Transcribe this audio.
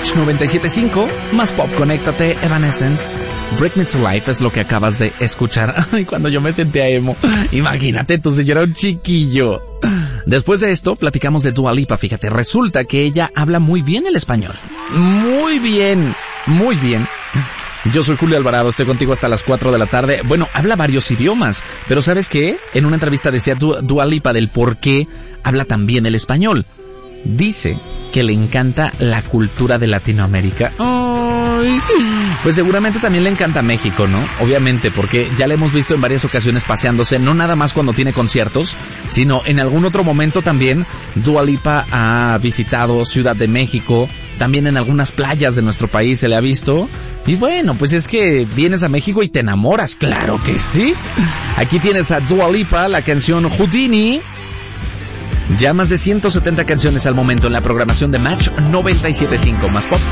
Match 97.5, más pop, conéctate, Evanescence. Break Me to Life es lo que acabas de escuchar. Ay, cuando yo me sentía emo. Imagínate tú, si yo era un chiquillo. Después de esto, platicamos de Dua Lipa. Fíjate, resulta que ella habla muy bien el español. Muy bien, muy bien. Yo soy Julio Alvarado, estoy contigo hasta las 4 de la tarde. Bueno, habla varios idiomas, pero ¿sabes qué? En una entrevista decía Dua Lipa del por qué habla tan bien el español. Dice que le encanta la cultura de Latinoamérica. ¡Ay! Pues seguramente también le encanta México, ¿no? Obviamente, porque ya la hemos visto en varias ocasiones paseándose, no nada más cuando tiene conciertos, sino en algún otro momento también. Dua Lipa ha visitado Ciudad de México, también en algunas playas de nuestro país se le ha visto. Y bueno, pues es que vienes a México y te enamoras, claro que sí. Aquí tienes a Dua Lipa, la canción Houdini. Ya más de 170 canciones al momento en la programación de Match 97.5, más pop,